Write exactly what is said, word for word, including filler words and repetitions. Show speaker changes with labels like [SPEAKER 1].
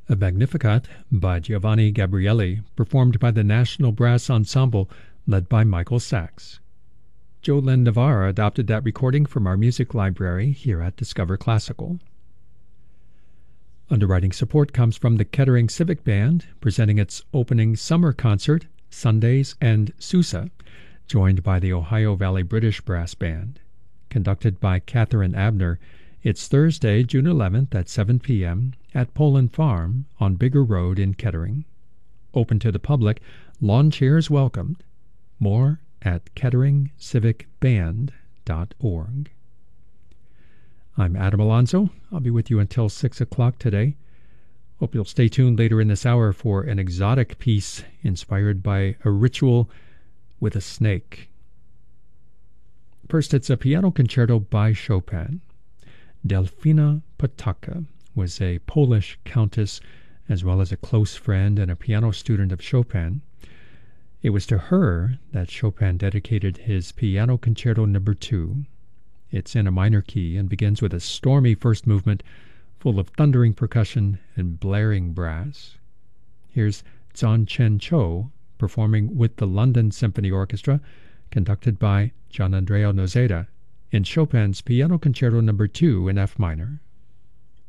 [SPEAKER 1] A Magnificat by Giovanni Gabrieli, performed by the National Brass Ensemble, led by Michael Sachs. Jolene Navarra adopted that recording from our music library here at Discover Classical. Underwriting support comes from the Kettering Civic Band, presenting its opening summer concert, Sundays and Sousa, joined by the Ohio Valley British Brass Band. Conducted by Catherine Abner, it's Thursday, June eleventh at seven p.m. at Poland Farm on Bigger Road in Kettering. Open to the public, lawn chairs welcomed. More at kettering civic band dot org. I'm Adam Alonso. I'll be with you until six o'clock today. Hope you'll stay tuned later in this hour for an exotic piece inspired by a ritual with a snake. First, it's a piano concerto by Chopin. Delfina Potocka was a Polish countess as well as a close friend and a piano student of Chopin. It was to her that Chopin dedicated his Piano Concerto Number two. It's in a minor key and begins with a stormy first movement full of thundering percussion and blaring brass. Here's Zhang Chen Cho performing with the London Symphony Orchestra, conducted by Gianandrea Nozeda, in Chopin's Piano Concerto Number two in F minor.